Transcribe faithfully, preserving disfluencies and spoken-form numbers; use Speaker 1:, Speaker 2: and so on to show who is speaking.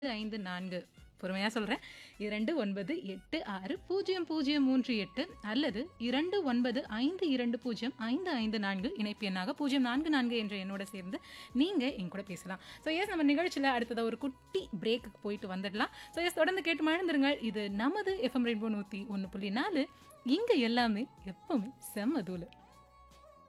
Speaker 1: ஐந்து நான்கு பொறுமையா சொல்றேன். இரண்டு ஒன்பது எட்டு ஆறு பூஜ்ஜியம் பூஜ்ஜியம் மூன்று எட்டு அல்லது இரண்டு ஒன்பது ஐந்து இரண்டு பூஜ்ஜியம் ஐந்து ஐந்து நான்கு இணைப்பு எண்ணாக பூஜ்ஜியம் நான்கு நான்கு என்ற எண்ணோட சேர்ந்து நீங்க என் கூட பேசலாம். ஸோ எஸ் நம்ம நிகழ்ச்சியில் அடுத்ததாக ஒரு குட்டி பிரேக்குக்கு போயிட்டு வந்துடலாம். ஸோ எஸ் தொடர்ந்து கேட்டு மழந்துருங்கள். இது நமது எஃப்எம் ரெயின்போ நூற்றி ஒன்று புள்ளி நாலு. இங்கே எல்லாமே எப்பவுமே செம்ம தூளு.